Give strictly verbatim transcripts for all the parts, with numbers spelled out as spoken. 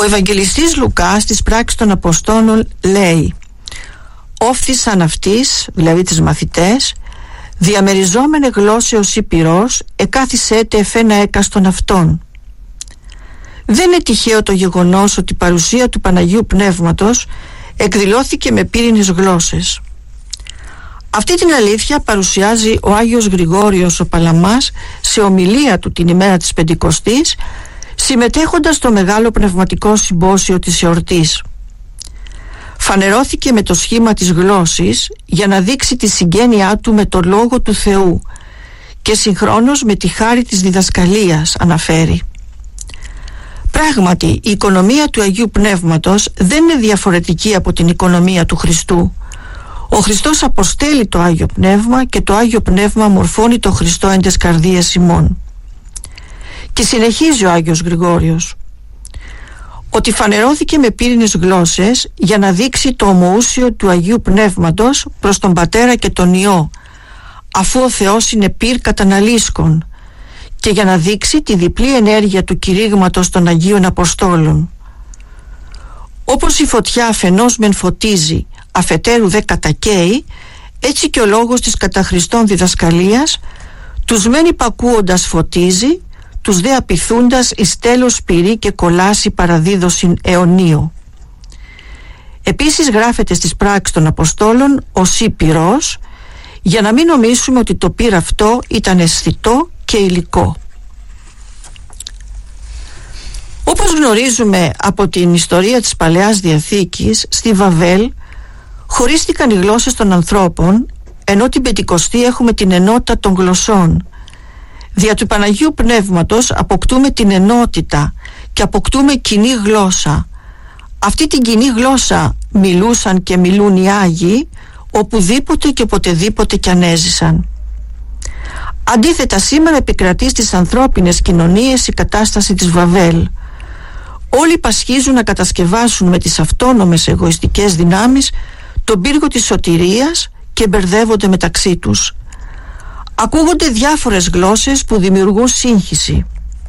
Ευαγγελιστής Λουκάς στις πράξεις των Αποστόλων λέει: «Όφθησαν αυτής», δηλαδή τις μαθητές, «διαμεριζόμενε γλώσσεως ή πυρός, εκάθισέτε εφένα έκαστον αυτών». Δεν είναι τυχαίο το γεγονός ότι η παρουσία του Παναγίου Πνεύματος εκδηλώθηκε με πύρινες γλώσσες. Αυτή την αλήθεια παρουσιάζει ο Άγιος Γρηγόριος ο Παλαμάς σε ομιλία του την ημέρα της Πεντηκοστής, συμμετέχοντας στο μεγάλο πνευματικό συμπόσιο της εορτής. Φανερώθηκε με το σχήμα της γλώσσης για να δείξει τη συγγένειά του με το Λόγο του Θεού και συγχρόνως με τη χάρη της διδασκαλίας, αναφέρει. Πράγματι, η οικονομία του Αγίου Πνεύματος δεν είναι διαφορετική από την οικονομία του Χριστού. Ο Χριστός αποστέλει το Άγιο Πνεύμα και το Άγιο Πνεύμα μορφώνει το Χριστό εν τες καρδίες ημών. Και συνεχίζει ο Άγιος Γρηγόριος ότι φανερώθηκε με πύρινες γλώσσες για να δείξει το ομοούσιο του Αγίου Πνεύματος προς τον Πατέρα και τον Υιό, αφού ο Θεός είναι πυρ καταναλύσκων, και για να δείξει τη διπλή ενέργεια του κηρύγματος των Αγίων Αποστόλων. Όπως η φωτιά αφενός μεν φωτίζει, αφετέρου δε κατακαίει, έτσι και ο λόγος της κατά Χριστόν διδασκαλίας τους μεν υπακούοντας φωτίζει, τους δε απειθούντας εις τέλος πυρή και κολάσει παραδίδωσιν αιωνίου. Επίσης γράφεται στις πράξεις των Αποστόλων ως ή πυρός, για να μην νομίσουμε ότι το πυρ αυτό ήταν αισθητό και υλικό. Όπως γνωρίζουμε από την ιστορία της Παλαιάς Διαθήκης, στη Βαβέλ χωρίστηκαν οι γλώσσες των ανθρώπων, ενώ την Πεντηκοστή έχουμε την ενότητα των γλωσσών. Δια του Παναγίου Πνεύματος αποκτούμε την ενότητα και αποκτούμε κοινή γλώσσα. Αυτή την κοινή γλώσσα μιλούσαν και μιλούν οι Άγιοι οπουδήποτε και οποτεδήποτε κι αν έζησαν. Αντίθετα, σήμερα επικρατεί στις ανθρώπινες κοινωνίες η κατάσταση της Βαβέλ. Όλοι πασχίζουν να κατασκευάσουν με τις αυτόνομες εγωιστικές δυνάμεις τον πύργο της σωτηρίας και μπερδεύονται μεταξύ τους. Ακούγονται διάφορες γλώσσες που δημιουργούν σύγχυση.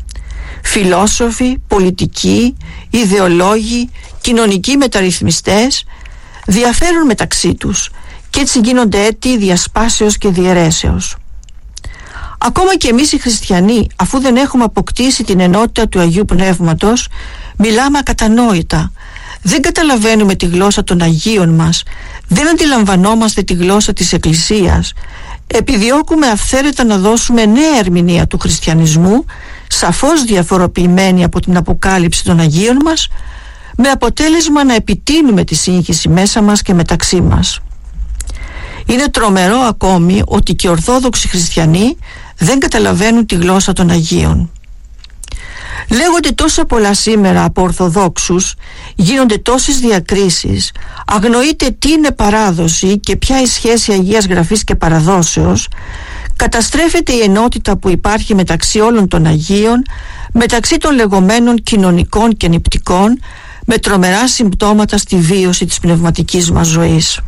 Φιλόσοφοι, πολιτικοί, ιδεολόγοι, κοινωνικοί μεταρρυθμιστές διαφέρουν μεταξύ τους και έτσι γίνονται αίτιοι διασπάσεως και διαιρέσεως. Ακόμα και εμείς οι χριστιανοί, αφού δεν έχουμε αποκτήσει την ενότητα του Αγίου Πνεύματος, μιλάμε ακατανόητα. Δεν καταλαβαίνουμε τη γλώσσα των Αγίων μας, δεν αντιλαμβανόμαστε τη γλώσσα της Εκκλησίας. Επιδιώκουμε αυθαίρετα να δώσουμε νέα ερμηνεία του χριστιανισμού, σαφώς διαφοροποιημένη από την αποκάλυψη των Αγίων μας, με αποτέλεσμα να επιτείνουμε τη σύγχυση μέσα μας και μεταξύ μας. Είναι τρομερό ακόμη ότι και οι Ορθόδοξοι χριστιανοί δεν καταλαβαίνουν τη γλώσσα των Αγίων. Λέγονται τόσα πολλά σήμερα από Ορθοδόξους, γίνονται τόσες διακρίσεις, αγνοείται τι είναι παράδοση και ποια η σχέση Αγίας Γραφής και παραδόσεως, καταστρέφεται η ενότητα που υπάρχει μεταξύ όλων των Αγίων, μεταξύ των λεγόμενων κοινωνικών και νηπτικών, με τρομερά συμπτώματα στη βίωση της πνευματικής μας ζωής.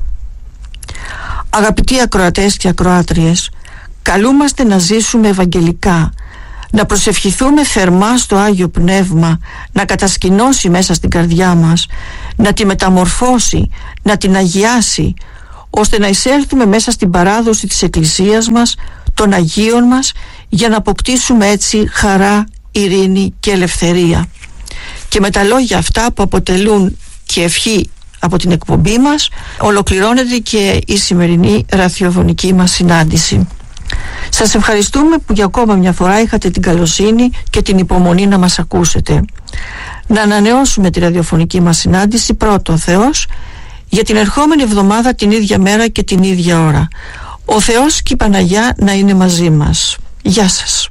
Αγαπητοί ακροατές και ακροάτριες, καλούμαστε να ζήσουμε ευαγγελικά, να προσευχηθούμε θερμά στο Άγιο Πνεύμα να κατασκηνώσει μέσα στην καρδιά μας, να τη μεταμορφώσει, να την αγιάσει, ώστε να εισέλθουμε μέσα στην παράδοση της Εκκλησίας μας, των Αγίων μας, για να αποκτήσουμε έτσι χαρά, ειρήνη και ελευθερία. Και με τα λόγια αυτά που αποτελούν και ευχή από την εκπομπή μας, ολοκληρώνεται και η σημερινή ραδιοφωνική μας συνάντηση. Σας ευχαριστούμε που για ακόμα μια φορά είχατε την καλοσύνη και την υπομονή να μας ακούσετε. Να ανανεώσουμε τη ραδιοφωνική μας συνάντηση πρώτο Θεός για την ερχόμενη εβδομάδα την ίδια μέρα και την ίδια ώρα. Ο Θεός και η Παναγιά να είναι μαζί μας. Γεια σας.